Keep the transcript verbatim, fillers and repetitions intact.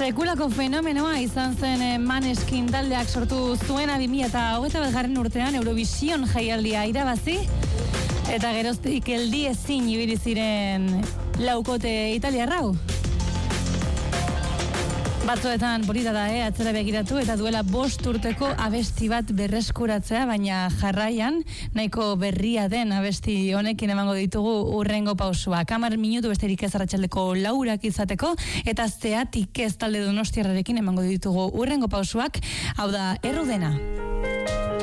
Sekulako fenomenoa izan zen Maneskin taldeak sortu zuen bi mila hogeita batgarren urtean Eurovision jaialdia irabazi eta geroztik geldi ezin ibili ziren laukote italiarrau. Batzuetan polita da, eh, atzera begiratu eta duela bost urteko abesti bat berreskuratzea, baina jarraian nahiko berria den abesti honekin emango ditugu urrengo pausua. Hamar minutu besterik ez arratsaldeko laurak izateko eta zeatik ez talde donostiarrarekin emango ditugu urrengo pausuak, hau da Errudena.